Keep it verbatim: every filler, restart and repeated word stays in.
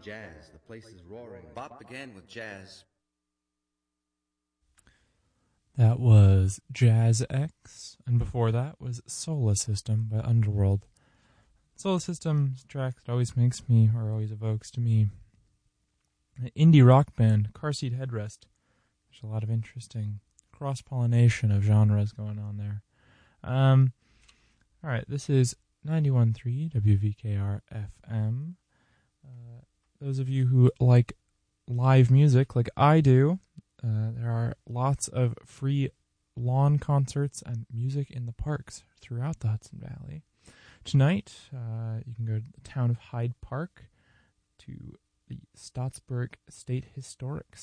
jazz. The place is roaring. Bop began with jazz. That was Jazz X, and before that was Solar System by Underworld. Solar System's track that always makes me, or always evokes to me, an indie rock band, Car Seat Headrest. There's a lot of interesting cross-pollination of genres going on there. Um, all right, this is ninety-one point three W V K R F M. Uh, those of you who like live music, like I do, uh, there are lots of free lawn concerts and music in the parks throughout the Hudson Valley. Tonight, uh, you can go to the town of Hyde Park to the Stottsburg State Historic